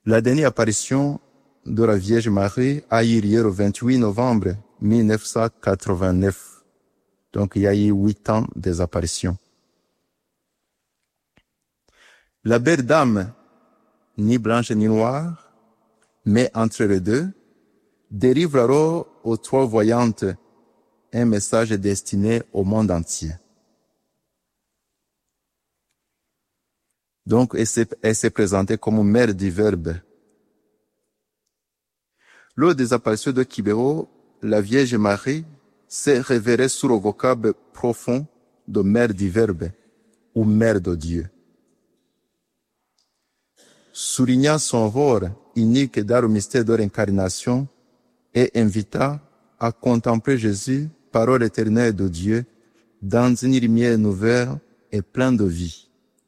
La dernière apparition de la Vierge Marie a eu lieu le 28 novembre 1989. Donc, il y a eu 8 ans des apparitions. La belle dame, ni blanche ni noire, mais entre les deux, délivre alors aux 3 voyantes un message destiné au monde entier. Donc, elle s'est présentée comme mère du Verbe. Lors des apparitions de Kibéro, la Vierge Marie s'est révélée sous le vocable profond de mère du Verbe ou mère de Dieu. Soulignant son rôle unique dans le mystère de l'incarnation et invita à contempler Jésus, parole éternelle de Dieu, dans une lumière nouvelle et pleine de vie.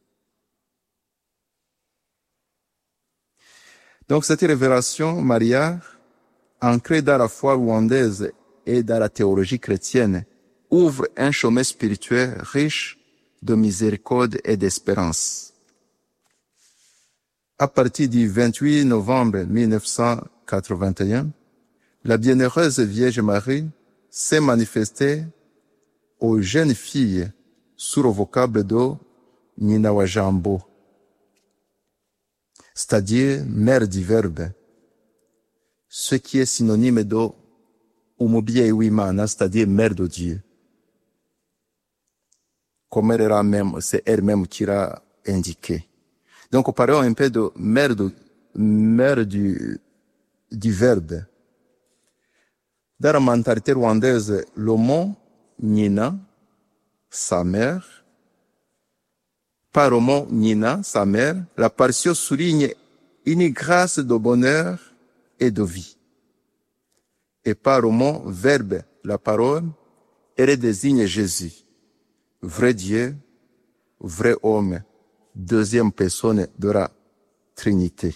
Donc cette révélation mariale, ancrée dans la foi rwandaise et dans la théologie chrétienne, ouvre un chemin spirituel riche de miséricorde et d'espérance. À partir du 28 novembre 1981, la bienheureuse Vierge Marie s'est manifestée aux jeunes filles sous le vocable de Nyina wa Jambo, c'est-à-dire mère du Verbe, ce qui est synonyme de Umubyeyi w'Imana, c'est-à-dire mère de Dieu. Comme c'est elle-même qui l'a indiqué. Donc, parlons un peu de mère du Verbe. Dans la mentalité rwandaise, le mot Nyina, sa mère, par le mot Nyina, sa mère, l'apparition souligne une grâce de bonheur et de vie. Et par le mot Verbe, la parole, elle désigne Jésus, vrai Dieu, vrai homme, deuxième personne de la Trinité.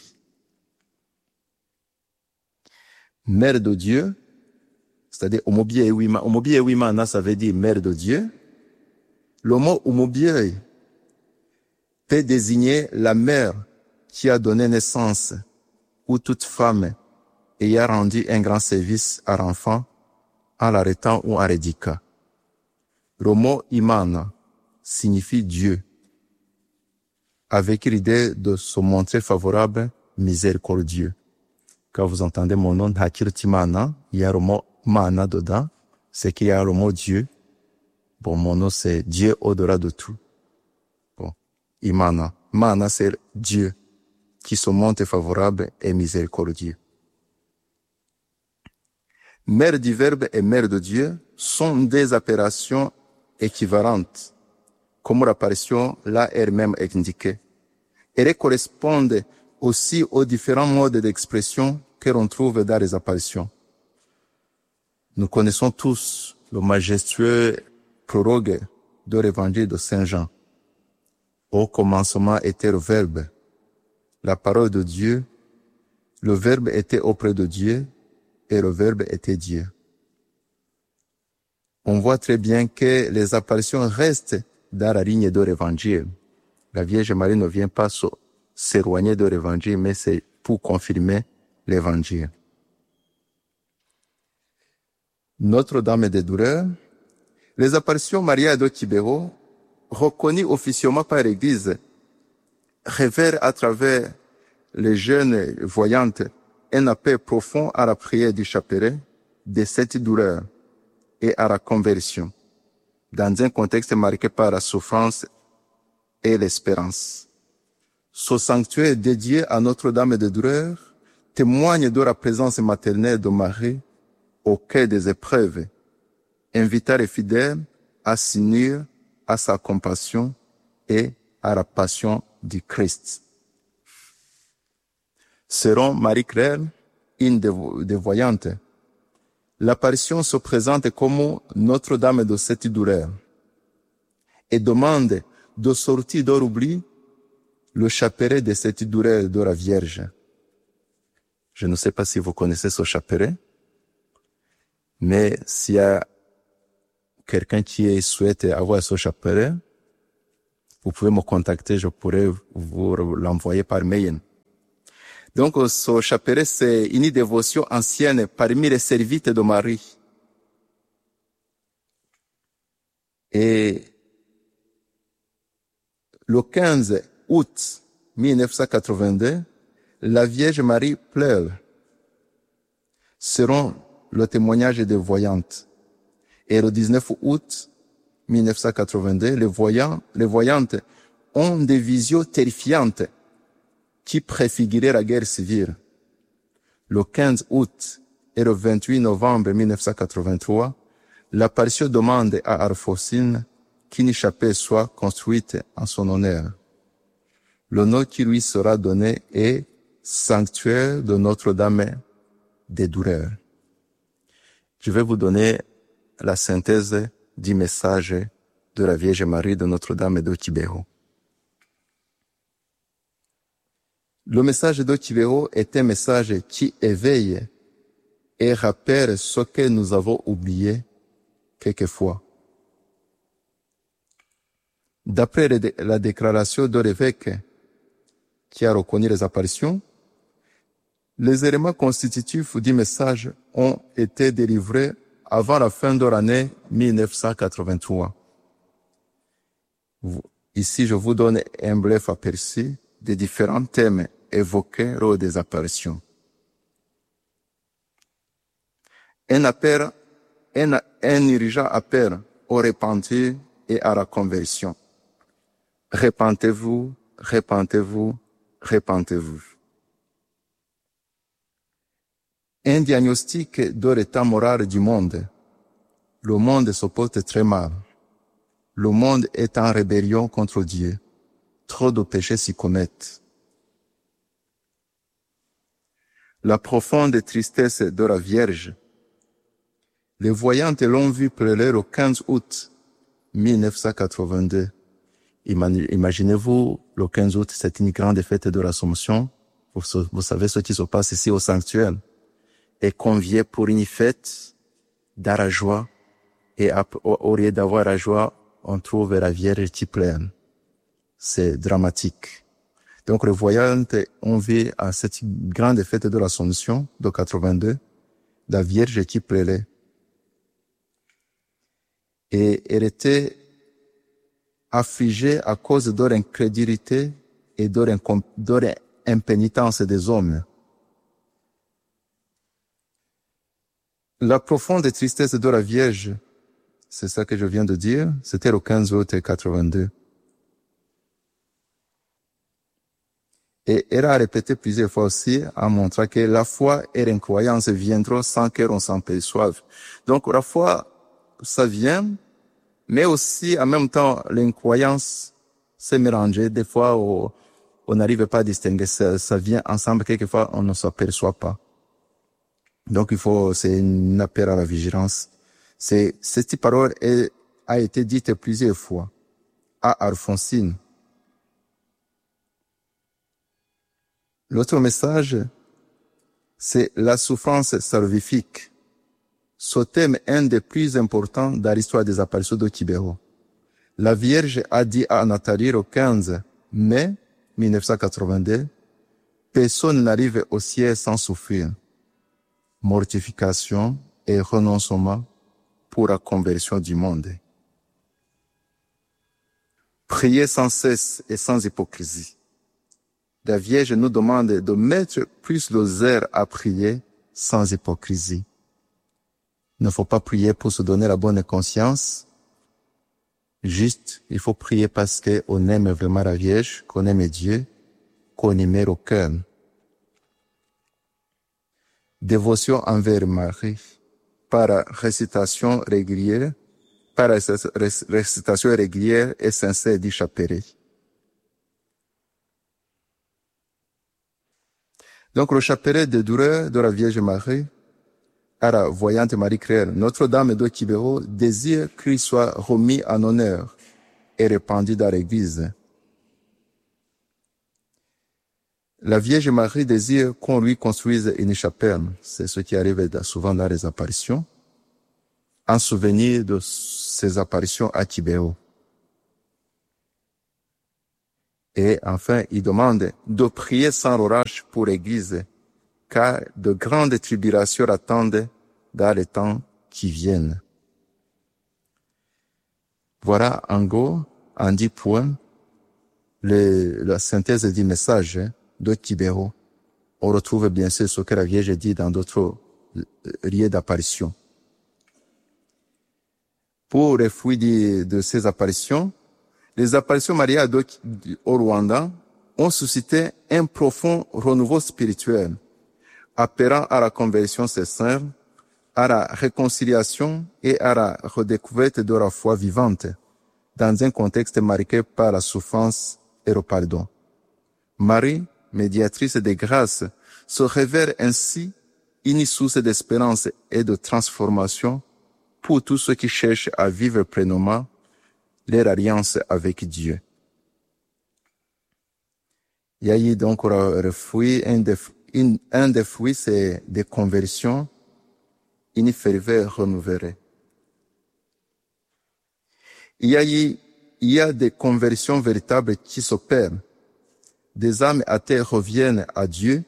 Mère de Dieu, c'est-à-dire Umubyeyi w'Imana, ça veut dire mère de Dieu. Le mot Umubyeyi peut désigner la mère qui a donné naissance ou toute femme ayant rendu un grand service à l'enfant en l'arrêtant ou en l'éduquant. Le mot Imana signifie Dieu, avec l'idée de se montrer favorable, miséricordieux. Quand vous entendez mon nom, Hakirtimana, il y a le mot Mana dedans, c'est qu'il y a le mot Dieu. Bon, mon nom c'est Dieu au-delà de tout. Bon, Imana. Mana c'est Dieu qui se montre favorable et miséricordieux. Mère du Verbe et mère de Dieu sont des appellations équivalentes, comme l'apparition là elle-même indiquée. Elles correspondent aussi aux différents modes d'expression que l'on trouve dans les apparitions. Nous connaissons tous le majestueux prologue de l'évangile de Saint Jean. Au commencement était le Verbe, la parole de Dieu. Le Verbe était auprès de Dieu et le Verbe était Dieu. On voit très bien que les apparitions restent dans la ligne de l'évangile. La Vierge Marie ne vient pas s'éloigner de l'évangile, mais c'est pour confirmer l'évangile. Notre-Dame des Douleurs, les apparitions mariales de Kibéro, reconnues officiellement par l'Église, révèlent à travers les jeunes voyantes un appel profond à la prière du chapelet de cette douleur et à la conversion, dans un contexte marqué par la souffrance et l'espérance. Ce sanctuaire dédié à Notre-Dame des Douleurs témoigne de la présence maternelle de Marie au cœur des épreuves, invitant les fidèles à s'unir à sa compassion et à la passion du Christ. Selon Marie-Claire, une des voyantes, l'apparition se présente comme Notre-Dame de cette douleur et demande de sortir de l'oubli le chapelet de cette douleur de la Vierge. Je ne sais pas si vous connaissez ce chapelet, mais s'il y a quelqu'un qui souhaite avoir ce chapelet, vous pouvez me contacter, je pourrais vous l'envoyer par mail. Donc, ce chapelet, c'est une dévotion ancienne parmi les servites de Marie. Et le 15 août 1982, la Vierge Marie pleure, selon le témoignage des voyantes. Et le 19 août 1982, les voyantes ont des visions terrifiantes qui préfiguraient la guerre civile. Le 15 août et le 28 novembre 1983, l'apparition demande à Alphonsine qu'une chapelle soit construite en son honneur. Le nom qui lui sera donné est Sanctuaire de Notre-Dame des Douleurs. Je vais vous donner la synthèse du message de la Vierge Marie de Notre-Dame de Kibeho. Le message de Kibeho est un message qui éveille et rappelle ce que nous avons oublié quelquefois. D'après la déclaration de l'évêque qui a reconnu les apparitions, les éléments constitutifs du message ont été délivrés avant la fin de l'année 1983. Ici, je vous donne un bref aperçu des différents thèmes évoqués lors des apparitions. Un urgent appel au repentir et à la conversion. Repentez-vous, repentez-vous, repentez-vous. Un diagnostic de l'état moral du monde. Le monde se porte très mal. Le monde est en rébellion contre Dieu. Trop de péchés s'y commettent. La profonde tristesse de la Vierge. Les voyantes l'ont vu pleurer le 15 août 1982. Imaginez-vous, le 15 août, c'est une grande fête de l'Assomption. Vous savez ce qui se passe ici au sanctuaire. Et convié pour une fête dans la joie. Et au lieu d'avoir la joie, on trouve la Vierge qui pleure. C'est dramatique. Donc les voyantes ont vu à cette grande fête de l'Assomption de 82, la Vierge qui pleurait. Et elle était affligée à cause de l'incrédulité et de l'impénitence des hommes. La profonde tristesse de la Vierge, c'est ça que je viens de dire, c'était le 15 août 82. Et elle a répété plusieurs fois aussi en montrant que la foi et l'incroyance viendront sans qu'on s'en perçoive. Donc la foi, ça vient, mais aussi en même temps l'incroyance s'est mélangée. Des fois, on n'arrive pas à distinguer, ça vient ensemble, quelquefois on ne s'aperçoit pas. Donc c'est un appel à la vigilance. Cette parole a été dite plusieurs fois à Alphonsine. L'autre message, c'est la souffrance salvifique. Ce thème est un des plus importants dans l'histoire des apparitions de Kibeho. La Vierge a dit à Nathalie le 15 mai 1982, personne n'arrive au ciel sans souffrir. Mortification et renoncement pour la conversion du monde. Priez sans cesse et sans hypocrisie. La Vierge nous demande de mettre plus de zèle à prier sans hypocrisie. Il ne faut pas prier pour se donner la bonne conscience. Juste, il faut prier parce qu'on aime vraiment la Vierge, qu'on aime Dieu, qu'on aime au cœur. Dévotion envers Marie par récitation régulière et sincère du chapelet. Donc le chapelet de douleur de la Vierge Marie à la voyante Marie Claire, Notre-Dame de Kibeho désire qu'il soit remis en honneur et répandu dans l'Église. La Vierge Marie désire qu'on lui construise une chapelle. C'est ce qui arrive souvent dans les apparitions, en souvenir de ces apparitions à Kibeho. Et enfin, il demande de prier sans relâche pour l'Église, car de grandes tribulations attendent dans les temps qui viennent. Voilà en gros, en 10 points, la synthèse du message de Tibéro. On retrouve bien sûr ce que la Vierge dit dans d'autres lieux d'apparition. Pour les fruits de ces apparitions, les apparitions mariales au Rwanda ont suscité un profond renouveau spirituel, appelant à la conversion sincère, à la réconciliation et à la redécouverte de la foi vivante, dans un contexte marqué par la souffrance et le pardon. Marie, médiatrice des grâces, se révèle ainsi une source d'espérance et de transformation pour tous ceux qui cherchent à vivre pleinement leur alliance avec Dieu. Il y a eu donc le fruit, un des fruits, c'est des conversions, une ferveur renouvelée. Il y a des conversions véritables qui s'opèrent. Des âmes athées reviennent à Dieu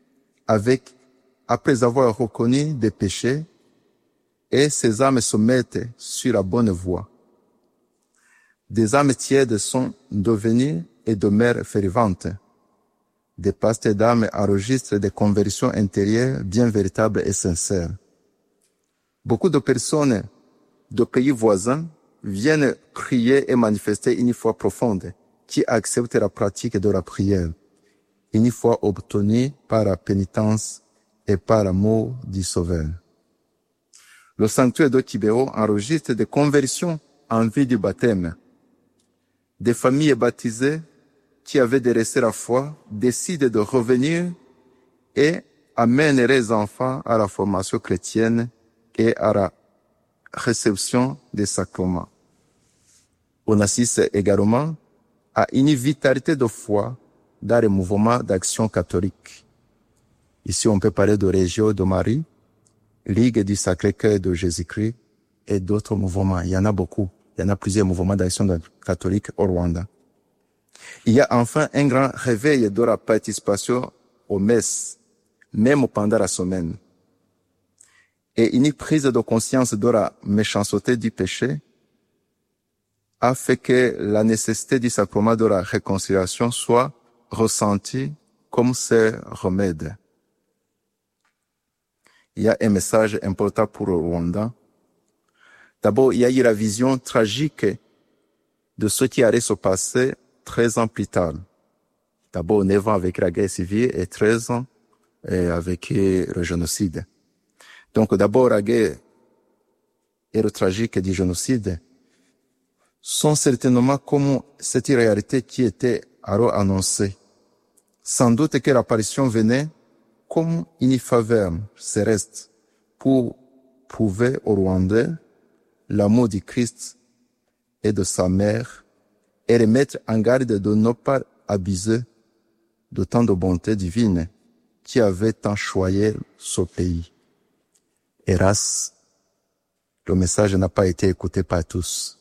après avoir reconnu des péchés, et ces âmes se mettent sur la bonne voie. Des âmes tièdes sont devenues et demeurent ferventes. Des pasteurs d'âmes enregistrent des conversions intérieures bien véritables et sincères. Beaucoup de personnes de pays voisins viennent prier et manifester une foi profonde qui accepte la pratique de la prière, une foi obtenue par la pénitence et par l'amour du Sauveur. Le sanctuaire de Kibéo enregistre des conversions en vue du baptême. Des familles baptisées qui avaient délaissé la foi décident de revenir et amènent les enfants à la formation chrétienne et à la réception des sacrements. On assiste également à une vitalité de foi dans les mouvements d'action catholique. Ici, on peut parler de Région de Marie, Ligue du Sacré-Cœur de Jésus-Christ et d'autres mouvements. Il y en a beaucoup. Il y en a plusieurs mouvements d'action catholique au Rwanda. Il y a enfin un grand réveil de la participation aux messes, même pendant la semaine. Et une prise de conscience de la méchanceté du péché a fait que la nécessité du sacrement de la réconciliation soit ressentie comme ce remède. Il y a un message important pour le Rwanda. D'abord, il y a eu la vision tragique de ce qui allait se passer 13 ans plus tard. D'abord 9 ans avec la guerre civile et 13 ans avec le génocide. Donc d'abord la guerre et le tragique du génocide sont certainement comme cette réalité qui était alors annoncée. Sans doute que l'apparition venait comme une faveur céleste pour prouver aux Rwandais l'amour du Christ et de sa mère et les mettre en garde de ne pas abuser de tant de bonté divine qui avait tant choyé ce pays. Hélas, le message n'a pas été écouté par tous.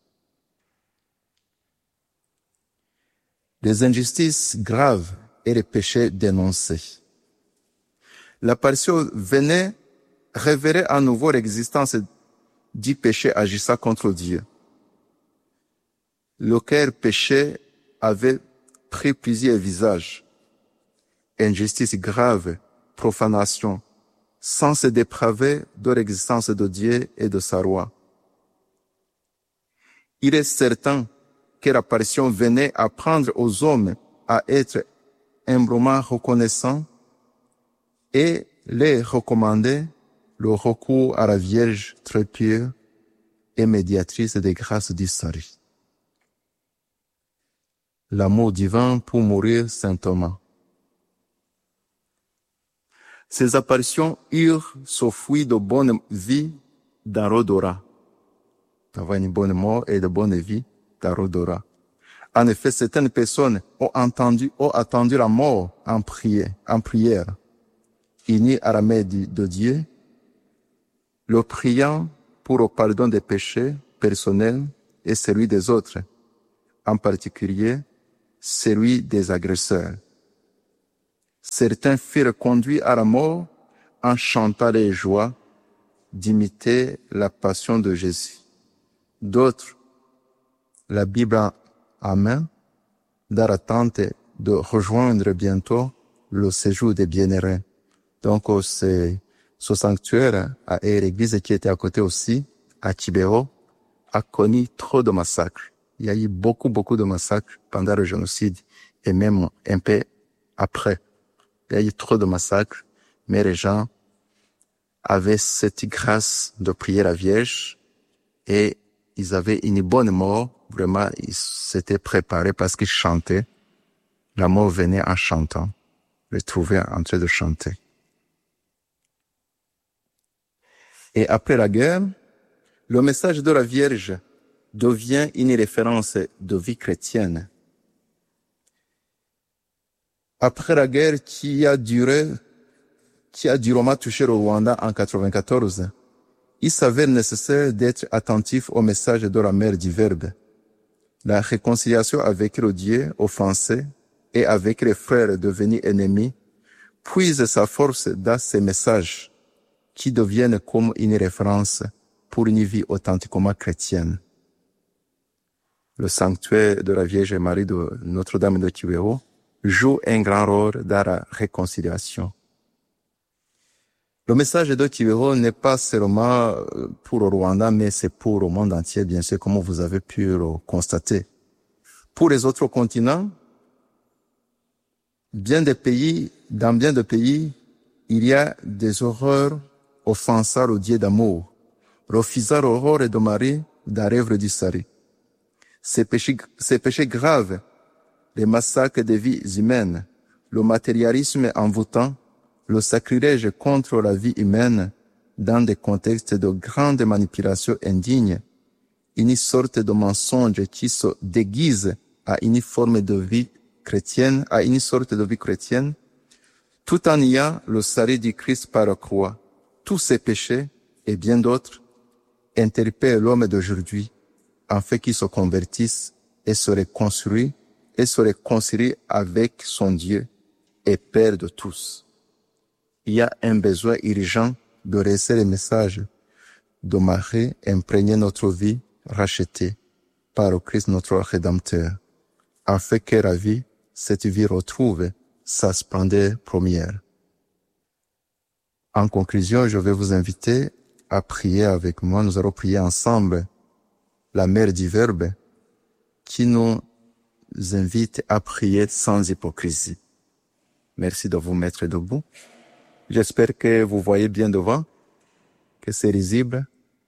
Les injustices graves et les péchés dénoncés. L'apparition venait révéler à nouveau l'existence du péché agissant contre Dieu. Lequel péché avait pris plusieurs visages. Injustice grave, profanation, sans se dépraver de l'existence de Dieu et de sa loi. Il est certain que l'apparition venait apprendre aux hommes à être humblement reconnaissants et les recommander le recours à la Vierge très pure et médiatrice des grâces du salut. L'amour divin pour mourir saintement. Ces apparitions eurent ce fruit de bonne vie dans l'odorat. D'avoir une bonne mort et de bonne vie dans l'odorat. En effet, certaines personnes ont attendu la mort en prière, unies à la main de Dieu, le priant pour le pardon des péchés personnels et celui des autres, en particulier celui des agresseurs. Certains furent conduits à la mort en chantant les joies d'imiter la passion de Jésus. D'autres, la Bible en main, dans l'attente de rejoindre bientôt le séjour des bienheureux. Donc, c'est ce sanctuaire et l'église qui était à côté aussi, à Tibéro, a connu trop de massacres. Il y a eu beaucoup de massacres pendant le génocide et même un peu après. Il y a eu trop de massacres, mais les gens avaient cette grâce de prier la Vierge et ils avaient une bonne mort. Vraiment, ils s'étaient préparés parce qu'ils chantaient. La mort venait en chantant. Je les trouvais en train de chanter. Et après la guerre, le message de la Vierge devient une référence de vie chrétienne. Après la guerre qui a durement touché le Rwanda en 1994, il s'avère nécessaire d'être attentif au message de la mère du Verbe. La réconciliation avec le Dieu offensé et avec les frères devenus ennemis puise sa force dans ces messages qui deviennent comme une référence pour une vie authentiquement chrétienne. Le sanctuaire de la Vierge Marie de Notre-Dame de Kibeho joue un grand rôle dans la réconciliation. Le message de Kibeho n'est pas seulement pour le Rwanda, mais c'est pour le monde entier, bien sûr, comme vous avez pu le constater. Pour les autres continents, dans bien de pays, il y a des horreurs offensant le Dieu d'amour, refusant l'horreur de Marie dans l'œuvre du salut. Ces péchés graves, les massacres de vies humaines, le matérialisme envoûtant, le sacrilège contre la vie humaine dans des contextes de grandes manipulations indignes, une sorte de mensonge qui se déguise à une forme de vie chrétienne, tout en niant le salut du Christ par la croix. Tous ces péchés et bien d'autres interpellent l'homme d'aujourd'hui afin qu'il se convertisse et se réconcilie avec son Dieu et Père de tous. Il y a un besoin urgent de laisser le message de Marie imprégner notre vie rachetée par le Christ notre Rédempteur, afin que cette vie retrouve sa splendeur première. En conclusion, je vais vous inviter à prier avec moi. Nous allons prier ensemble la Mère du Verbe qui nous invite à prier sans hypocrisie. Merci de vous mettre debout. J'espère que vous voyez bien devant, que c'est lisible.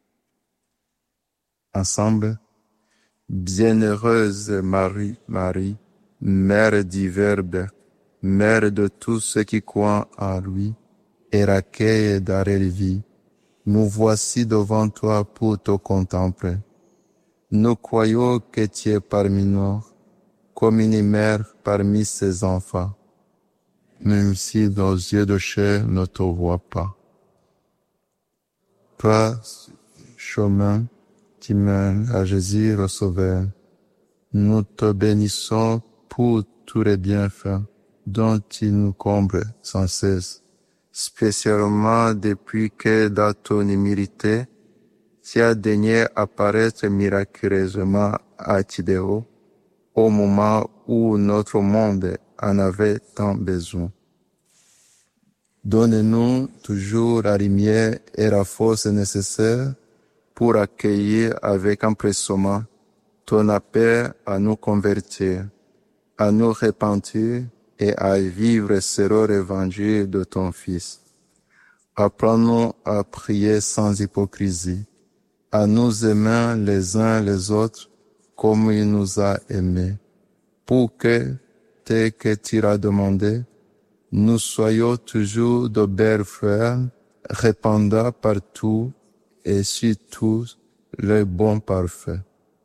Ensemble, bienheureuse Marie, Mère du Verbe, Mère de tous ceux qui croient en lui, et raquée d'arrêt vie, nous voici devant toi pour te contempler. Nous croyons que tu es parmi nous, comme une mère parmi ses enfants, même si nos yeux de chair ne te voient pas. Toi, chemin qui mène à Jésus le Sauveur, nous te bénissons pour tous les bienfaits dont tu nous combles sans cesse, spécialement depuis que dans ton humilité, tu as daigné apparaître miraculeusement à Tidéo, au moment où notre monde en avait tant besoin. Donne-nous toujours la lumière et la force nécessaires pour accueillir avec empressement ton appel à nous convertir, à nous repentir et à vivre selon l'évangile de ton Fils. Apprends-nous à prier sans hypocrisie, à nous aimer les uns les autres comme il nous a aimés, pour que, tel que tu l'as demandé, nous soyons toujours de belles frères, répandant partout et sur tous le bon parfait.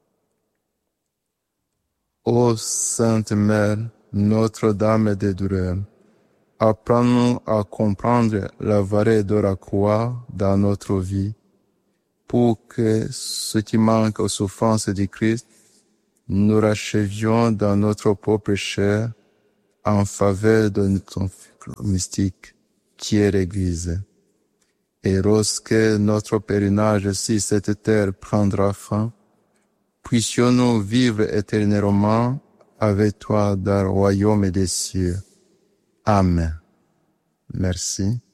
Ô Sainte Mère, Notre-Dame des douleurs, apprends-nous à comprendre la vérité de la croix dans notre vie, pour que ce qui manque aux souffrances du Christ nous rachevions dans notre pauvre chair en faveur de notre mystique qui est l'Église. Et lorsque notre pèlerinage sur cette terre prendra fin, puissions-nous vivre éternellement avec toi dans le royaume des cieux. Amen. Merci.